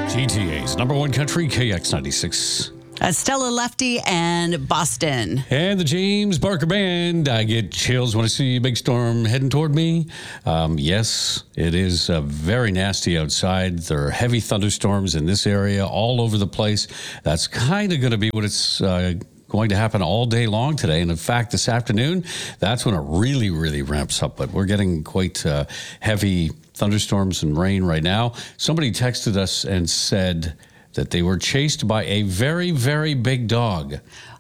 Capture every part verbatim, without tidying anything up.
G T A's number one country, K X ninety-six. Uh, Stella Lefty and Boston. And the James Barker Band. I get chills when I see a big storm heading toward me. Um, yes, it is uh, very nasty outside. There are heavy thunderstorms in this area all over the place. That's kind of going to be what it's uh, going to happen all day long today. And in fact, this afternoon, that's when it really, really ramps up. But we're getting quite uh, heavy thunderstorms and rain right now. Somebody texted us and said that they were chased by a very, very big dog.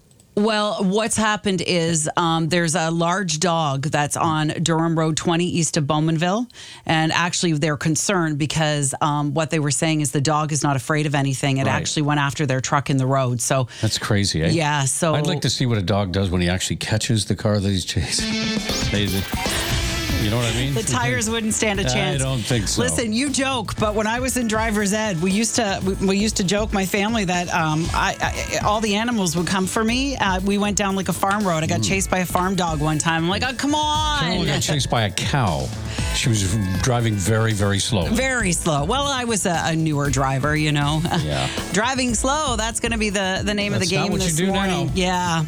Well, what's happened is um, there's a large dog that's on Durham Road twenty east of Bowmanville. And actually, they're concerned because um, what they were saying is the dog is not afraid of anything. It Right. actually went after their truck in the road. So That's crazy, eh? yeah, so I'd like to see what a dog does when he actually catches the car that he's chasing. They- You know what I mean? the tires wouldn't stand a chance. I don't think so. Listen, you joke, but when I was in driver's ed, we used to we, we used to joke my family that um, I, I all the animals would come for me. Uh, we went down like a farm road. I got chased by a farm dog one time. I'm like, oh, come on. Carol got chased by a cow. She was driving very, very slow. Very slow. Well, I was a, a newer driver, you know. Yeah. Driving slow, that's going to be the, the name That's of the not game what this you do morning. now. Yeah.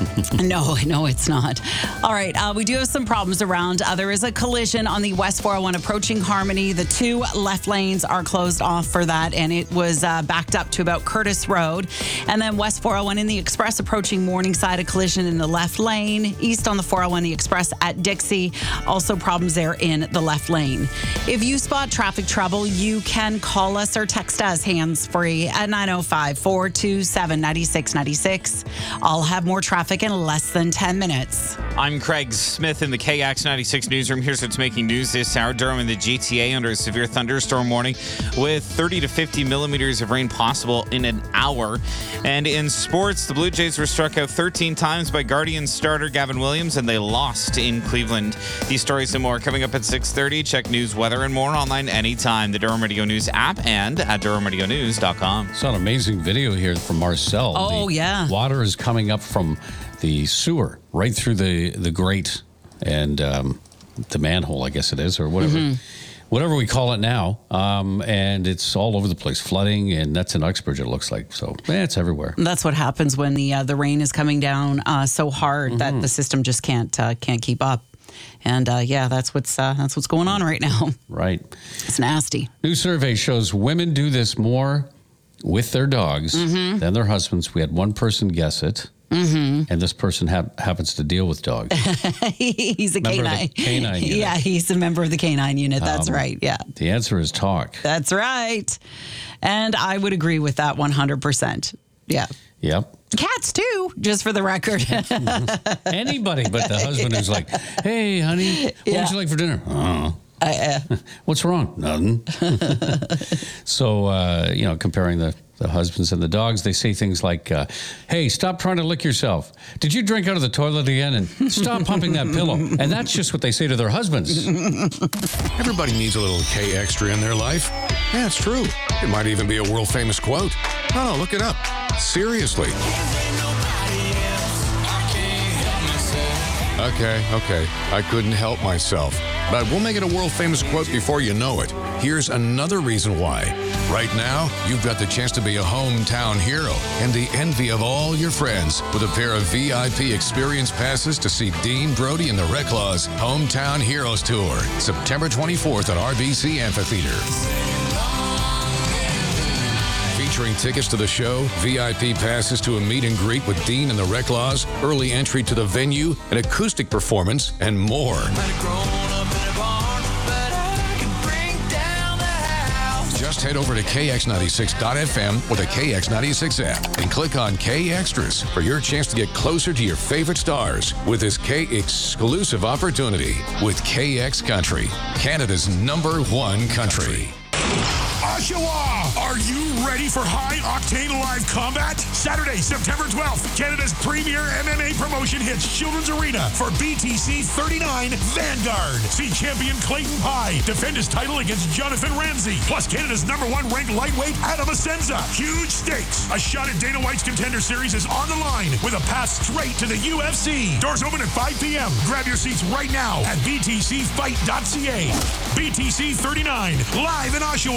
no, no, it's not. All right. Uh, we do have some problems around. Uh, there is a collision on the West four oh one approaching Harmony. The two left lanes are closed off for that, and it was uh, backed up to about Curtis Road. And then West four oh one in the Express approaching Morningside, a collision in the left lane. East on the four oh one, the Express at Dixie. Also problems there in the left lane. If you spot traffic trouble, you can call us or text us hands-free at nine oh five, four two seven, nine six nine six. I'll have more traffic in less than ten minutes. I'm Craig Smith in the K X ninety-six newsroom. Here's what's making news this hour. Durham and the G T A under a severe thunderstorm warning with thirty to fifty millimeters of rain possible in an hour. And in sports, the Blue Jays were struck out thirteen times by Guardians starter Gavin Williams, and they lost in Cleveland. These stories and more coming up at six thirty. Check news, weather, and more online anytime. The Durham Radio News app and at durham radio news dot com. Saw an amazing video here from Marcel. Oh, The yeah. Water is coming up from the sewer right through the, the grate and um, the manhole, I guess it is, or whatever. Mm-hmm. Whatever we call it now. Um, and it's all over the place, flooding, and that's in Uxbridge, it looks like. So, eh, it's everywhere. That's what happens when the uh, the rain is coming down uh, so hard Mm-hmm. that the system just can't uh, can't keep up. And uh, yeah, that's what's uh, that's what's going on right now. Right. It's nasty. New survey shows women do this more with their dogs Mm-hmm. than their husbands. We had one person guess it. Mm-hmm. And this person hap- happens to deal with dogs. He's a Member of the canine. canine unit. Yeah, he's a member of the canine unit. That's Um, right. Yeah, The answer is talk. that's right. And I would agree with that one hundred percent. Yeah. Yep. Cats too, just for the record. Anybody but the husband who's like, hey, honey, what Yeah. would you like for dinner? Oh. uh, uh, What's wrong? Nothing. So, uh, you know, comparing the, the husbands and the dogs, they say things like, uh, hey, stop trying to lick yourself. Did you drink out of the toilet again? And stop pumping that pillow. And that's just what they say to their husbands. Everybody needs a little K extra in their life. Yeah, it's true. It might even be a world famous quote. No, no, look it up. Seriously. Okay, okay. I couldn't help myself. But we'll make it a world famous quote before you know it. Here's another reason why. Right now, you've got the chance to be a hometown hero and the envy of all your friends with a pair of V I P experience passes to see Dean Brody and the Reclaws Hometown Heroes Tour, September twenty-fourth at R B C Amphitheater. Featuring tickets to the show, V I P passes to a meet and greet with Dean and the Reclaws, early entry to the venue, an acoustic performance, and more. Just head over to K X ninety-six dot F M or the K X ninety-six app and click on K Extras for your chance to get closer to your favorite stars with this K exclusive opportunity with K X Country, Canada's number one country. Oshawa! Are you ready for high-octane live combat? Saturday, September twelfth, Canada's premier M M A promotion hits Children's Arena for B T C thirty-nine Vanguard. See champion Clayton Pye defend his title against Jonathan Ramsey, plus Canada's number one ranked lightweight Adam Asenza. Huge stakes. A shot at Dana White's Contender Series is on the line with a pass straight to the U F C. Doors open at five p.m. Grab your seats right now at b t c fight dot c a. B T C thirty-nine, live in Oshawa, September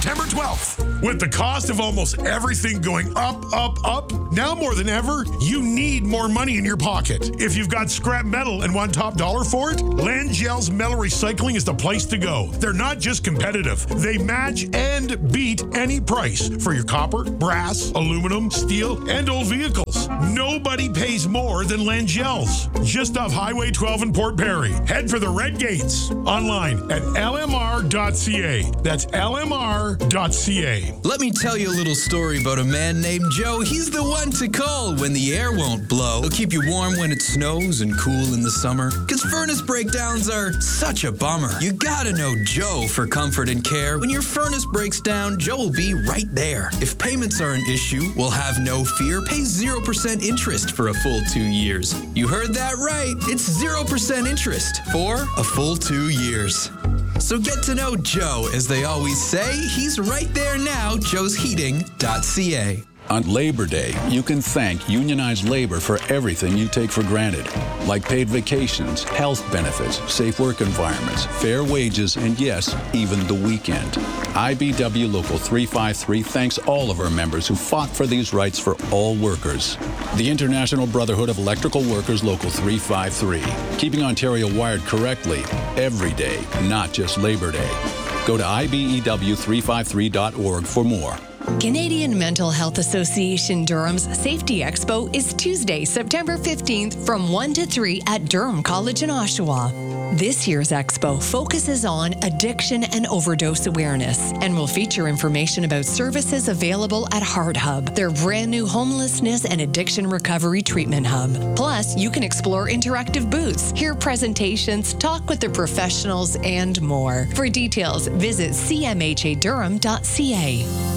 September twelfth. With the cost of almost everything going up, up, up, now more than ever, you need more money in your pocket. If you've got scrap metal and want top dollar for it, Langell's Metal Recycling is the place to go. They're not just competitive, they match and beat any price for your copper, brass, aluminum, steel, and old vehicles. Nobody pays more than Langell's. Just off Highway twelve in Port Perry. Head for the Red Gates. Online at L M R dot C A. That's L M R dot C A. Let me tell you a little story about a man named Joe. He's the one to call when the air won't blow. He'll keep you warm when it snows and cool in the summer. Because furnace breakdowns are such a bummer. You gotta know Joe for comfort and care. When your furnace breaks down, Joe will be right there. If payments are an issue, we'll have no fear. Pay zero percent interest for a full two years. You heard that right. It's zero percent interest for a full two years. So get to know Joe. As they always say, he's right there now, joes heating dot C A. On Labor Day, you can thank unionized labor for everything you take for granted, like paid vacations, health benefits, safe work environments, fair wages, and yes, even the weekend. I B W Local three five three thanks all of our members who fought for these rights for all workers. The International Brotherhood of Electrical Workers Local three five three, keeping Ontario wired correctly every day, not just Labor Day. Go to I B E W three five three dot org for more. Canadian Mental Health Association Durham's Safety Expo is Tuesday, September fifteenth from one to three at Durham College in Oshawa. This year's expo focuses on addiction and overdose awareness and will feature information about services available at Heart Hub, their brand new homelessness and addiction recovery treatment hub. Plus, you can explore interactive booths, hear presentations, talk with the professionals, and more. For details, visit C M H A Durham dot C A.